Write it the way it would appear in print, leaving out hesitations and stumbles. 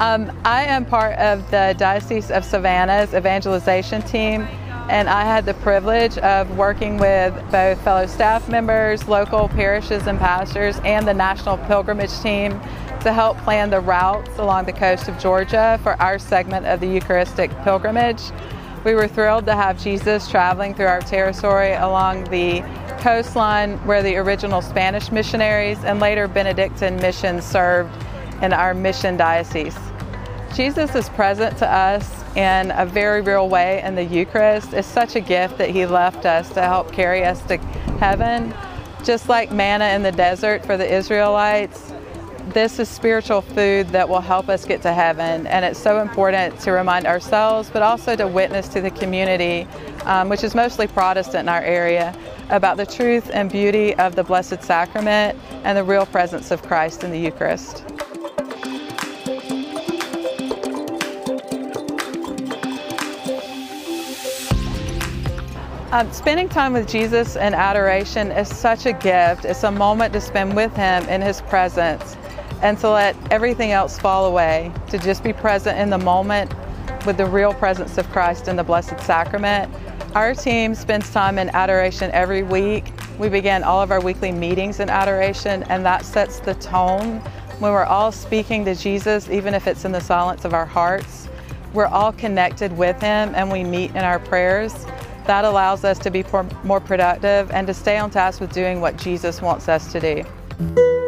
I am part of the Diocese of Savannah's evangelization team, and I had the privilege of working with both fellow staff members, local parishes and pastors, and the National Pilgrimage Team to help plan the routes along the coast of Georgia for our segment of the Eucharistic pilgrimage. We were thrilled to have Jesus traveling through our territory along the coastline where the original Spanish missionaries and later Benedictine missions served in our mission diocese. Jesus is present to us in a very real way in the Eucharist. It's such a gift that He left us to help carry us to heaven. Just like manna in the desert for the Israelites, this is spiritual food that will help us get to heaven, and it's so important to remind ourselves, but also to witness to the community, which is mostly Protestant in our area, about the truth and beauty of the Blessed Sacrament and the real presence of Christ in the Eucharist. Spending time with Jesus in adoration is such a gift. It's a moment to spend with Him in His presence and to let everything else fall away, to just be present in the moment with the real presence of Christ in the Blessed Sacrament. Our team spends time in adoration every week. We begin all of our weekly meetings in adoration, and that sets the tone when we're all speaking to Jesus, even if it's in the silence of our hearts. We're all connected with Him and we meet in our prayers. That allows us to be more productive and to stay on task with doing what Jesus wants us to do.